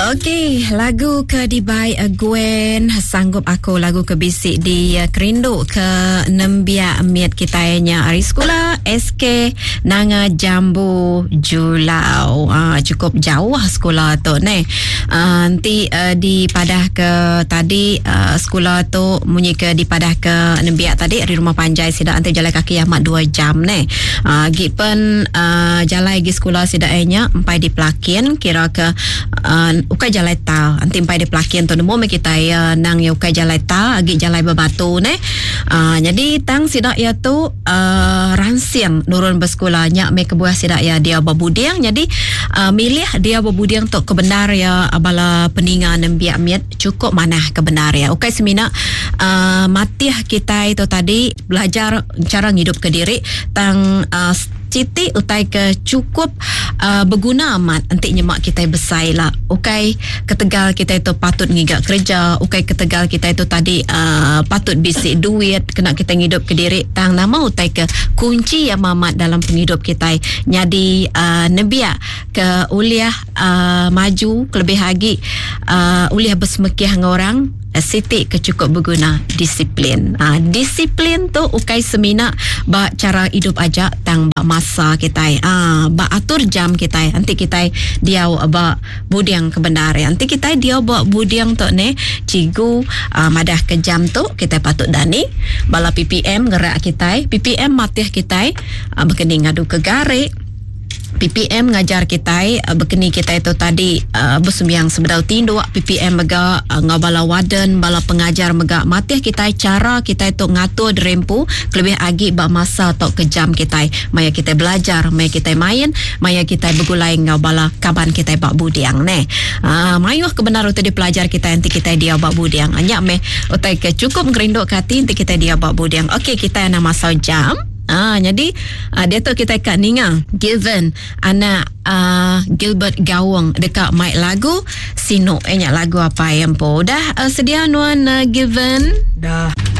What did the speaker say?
Okey, lagu ke Dibai Gwen Sanggup Aku, lagu ke bisik di Kerindu ke Nembia Miat kitanya hari sekolah SK Nanga Jambu Julau. Cukup jauh sekolah tu ni. Nanti di padah ke tadi sekolah tu munyi ke di padah ke Nembia tadi di Rumah Panjai sidak nanti jalan kaki amat 2 jam ni. Gipen jalan gi sekolah sidaknya empai di Pelakin kira ke ukai jalai ta anti empai di Pelakin tu nemu kita ya nang ya ukai jalai ta agi jalai Bebatu ne. Jadi tang sidak ya tu ransiang nurun bersekolahnya me kebuah sidak ya dia babudiang. Jadi milih dia babudiang tu kebenar ya bala peningan nembiak miat cukup manah kebenar ya ukai semina matih kita itu tadi belajar cara hidup ke diri tang citi utai ke cukup berguna amat nanti nyemak kita besai lah. Ukai ketegal kita itu patut ngigak kerja, ukai ketegal kita itu tadi patut bisik duit kena kita hidup ke diri tang nama utai ke kunci yang mamat dalam penghidup kita. Jadi nebia ke uliah maju kelebih lagi uliah bersemekiah dengan orang siti ke cukup berguna disiplin. Disiplin tu ukai semina ba cara hidup aja tang ba masa kita ba atur jam kita nanti kita dia ba budiang kebenar nanti kita dia ba budiang tu ne cigu madah ke jam tu kita patut dani bala PPM gerak kita PPM matih kita berkening ngadu ke garik PPM ngajar kita berkeni kita itu tadi bersembiang sebedau tindu PPM mega ngabala waden bala pengajar mega matih kita cara kita itu ngatur drempu lebih agi ba masa atau kejam kita maya kita belajar maya kita main maya kita begulai ngabala kaban kita bak budiang ne mayuh kebenar utai dipelajar kita nanti kita dia bak budiang anyak me utai ke cukup ngerinduk kati nanti kita dia bak budiang. Okey kita nak masa jam. Jadi dia tu kita kat Ninga given anak Gilbert Gawang dekat mic lagu Sino lagu apa yang po dah sedia nuan given dah